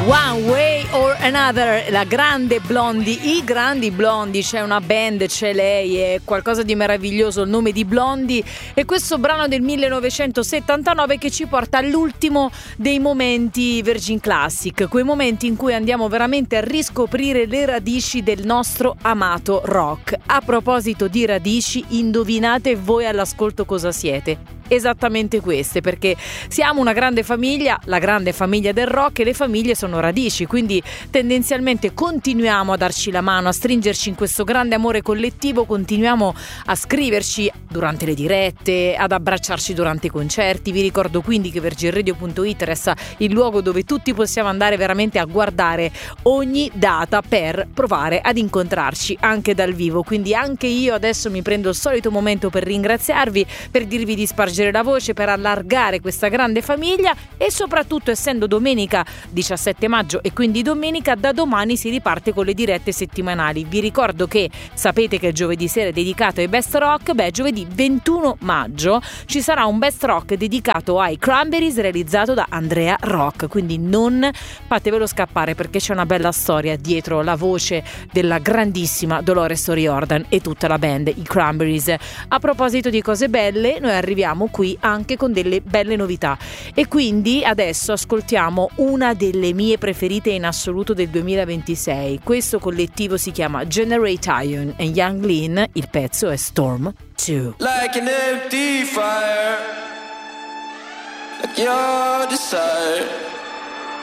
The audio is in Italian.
One Way or Another, la grande Blondie, i grandi Blondie, c'è una band, c'è lei, è qualcosa di meraviglioso il nome di Blondie, e questo brano del 1979 che ci porta all'ultimo dei momenti Virgin Classic, quei momenti in cui andiamo veramente a riscoprire le radici del nostro amato rock. A proposito di radici, indovinate voi all'ascolto cosa siete? Esattamente queste, perché siamo una grande famiglia, la grande famiglia del rock, e le famiglie sono radici, quindi tendenzialmente continuiamo a darci la mano, a stringerci in questo grande amore collettivo, continuiamo a scriverci durante le dirette, ad abbracciarci durante i concerti. Vi ricordo quindi che virginradio.it resta il luogo dove tutti possiamo andare veramente a guardare ogni data per provare ad incontrarci anche dal vivo, quindi anche io adesso mi prendo il solito momento per ringraziarvi, per dirvi di spargere la voce, per allargare questa grande famiglia, e soprattutto, essendo domenica 17 maggio e quindi domenica, da domani si riparte con le dirette settimanali. Vi ricordo che sapete che giovedì sera è dedicato ai Best Rock. Giovedì 21 maggio ci sarà un Best Rock dedicato ai Cranberries realizzato da Andrea Rock, quindi non fatevelo scappare, perché c'è una bella storia dietro la voce della grandissima Dolores O'Riordan e tutta la band, i Cranberries. A proposito di cose belle, noi arriviamo qui anche con delle belle novità, e quindi adesso ascoltiamo una delle mie preferite in assoluto del 2026. Questo collettivo si chiama Generate Iron e Young Lean, il pezzo è Storm 2. Like an empty fire, like your desire.